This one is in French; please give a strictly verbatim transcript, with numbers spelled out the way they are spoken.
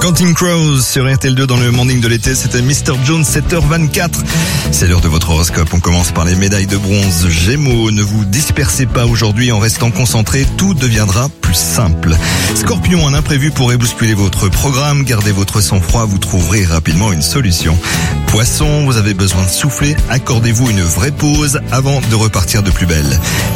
Counting Crows sur R T L deux dans le morning de l'été, c'était mister Jones, sept heures vingt-quatre. C'est l'heure de votre horoscope. On commence par les médailles de bronze. Gémeaux, ne vous dispersez pas aujourd'hui en restant concentré, tout deviendra plus simple. Scorpion, un imprévu pourrait bousculer votre programme. Gardez votre sang-froid, vous trouverez rapidement une solution. Poisson, vous avez besoin de souffler. Accordez-vous une vraie pause avant de repartir de plus belle.